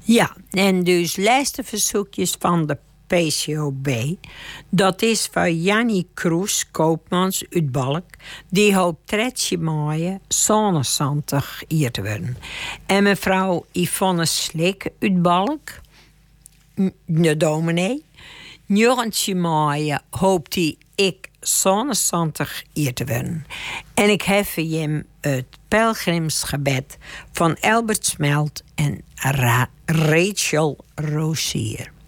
Ja, en dus laatste verzoekjes van de PCOB. Dat is van Jannie Kroes, koopmans uit Balk. Die hoopt 30 mei 70 hier te worden. En mevrouw Yvonne Slik uit Balk, de dominee. 19 mei hoopt hij ik 70 hier te worden. En ik heb hem het pelgrimsgebed van Albert Smelt en Rachel Rosier.